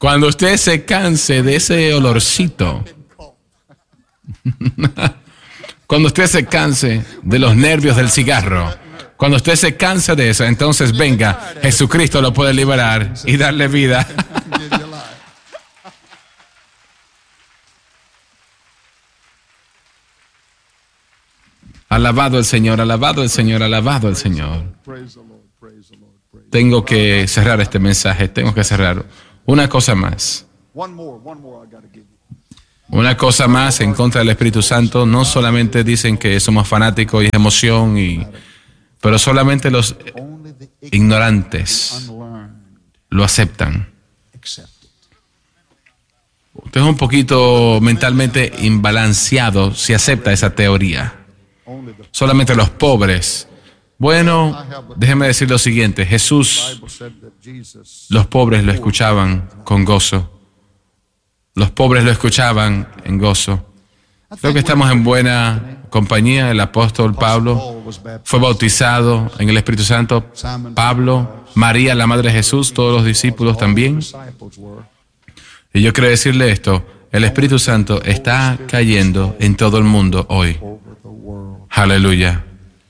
Cuando usted se canse de ese olorcito, cuando usted se canse de los nervios del cigarro, cuando usted se canse de eso, entonces venga, Jesucristo lo puede liberar y darle vida. Alabado el Señor, alabado el Señor, alabado el Señor. Tengo que cerrar este mensaje, tengo que cerrar. Una cosa más. Una cosa más en contra del Espíritu Santo. No solamente dicen que somos fanáticos y emoción, pero solamente los ignorantes lo aceptan. Usted es un poquito mentalmente imbalanceado si acepta esa teoría. Solamente los pobres. Bueno, déjeme decir lo siguiente. Jesús, los pobres lo escuchaban con gozo. Los pobres lo escuchaban en gozo. Creo que estamos en buena compañía. El apóstol Pablo fue bautizado en el Espíritu Santo. Pablo, María, la madre de Jesús, todos los discípulos también. Y yo quiero decirle esto. El Espíritu Santo está cayendo en todo el mundo hoy. Aleluya.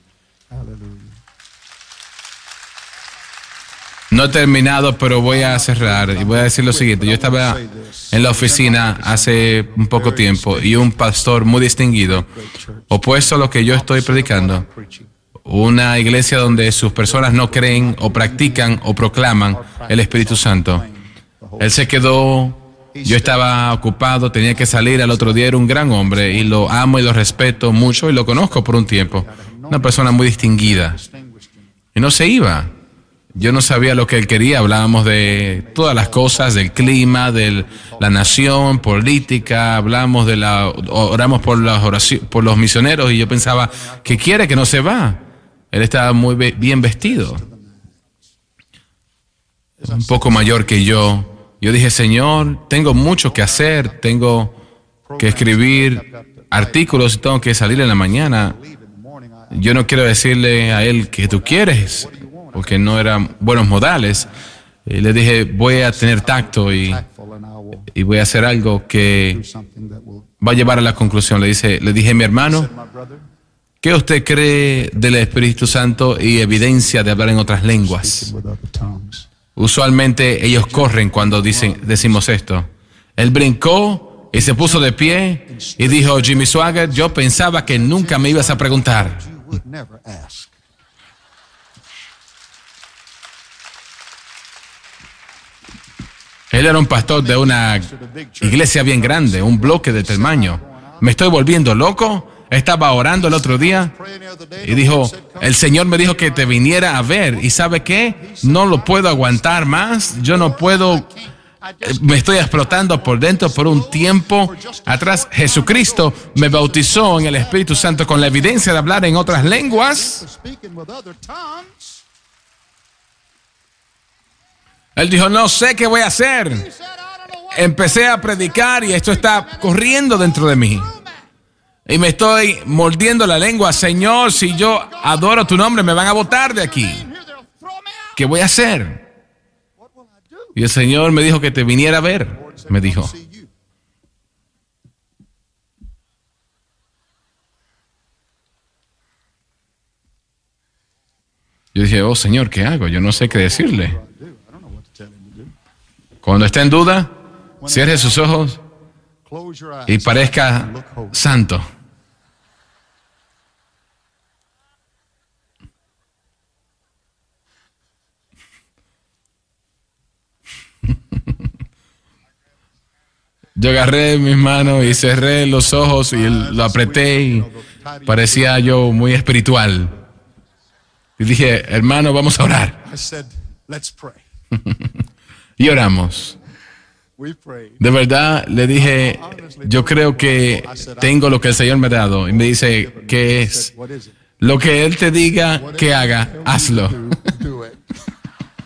No he terminado, pero voy a cerrar y voy a decir lo siguiente. Yo estaba en la oficina hace un poco tiempo y un pastor muy distinguido, opuesto a lo que yo estoy predicando, una iglesia donde sus personas no creen o practican o proclaman el Espíritu Santo. Él se quedó, yo estaba ocupado, tenía que salir al otro día, era un gran hombre y lo amo y lo respeto mucho y lo conozco por un tiempo. Una persona muy distinguida. Y no se iba. Yo no sabía lo que él quería, hablábamos de todas las cosas, del clima, de la nación, política, oramos por los misioneros y yo pensaba, ¿qué quiere? Que no se va. Él estaba muy bien vestido. Un poco mayor que yo. Yo dije, Señor, tengo mucho que hacer, tengo que escribir artículos y tengo que salir en la mañana. Yo no quiero decirle a él que tú quieres, porque no eran buenos modales. Y le dije, voy a tener tacto y voy a hacer algo que va a llevar a la conclusión. Le dije, mi hermano, ¿qué usted cree del Espíritu Santo y evidencia de hablar en otras lenguas? Usualmente ellos corren cuando decimos esto. Él brincó y se puso de pie y dijo, Jimmy Swaggart, yo pensaba que nunca me ibas a preguntar. Él era un pastor de una iglesia bien grande, un bloque de tamaño. ¿Me estoy volviendo loco? Estaba orando el otro día y dijo, el Señor me dijo que te viniera a ver. ¿Y sabe qué? No lo puedo aguantar más. Yo no puedo, me estoy explotando por dentro por un tiempo atrás. Jesucristo me bautizó en el Espíritu Santo con la evidencia de hablar en otras lenguas. Él dijo, no sé qué voy a hacer. Empecé a predicar y esto está corriendo dentro de mí. Y me estoy mordiendo la lengua. Señor, si yo adoro tu nombre, me van a botar de aquí. ¿Qué voy a hacer? Y el Señor me dijo que te viniera a ver. Me dijo. Yo dije, oh Señor, ¿qué hago? Yo no sé qué decirle. Cuando esté en duda, cierre sus ojos y parezca santo. Yo agarré mis manos y cerré los ojos y lo apreté y parecía yo muy espiritual. Y dije, hermano, vamos a orar. Y oramos. De verdad, le dije, yo creo que tengo lo que el Señor me ha dado. Y me dice, ¿qué es? Lo que Él te diga que haga, hazlo.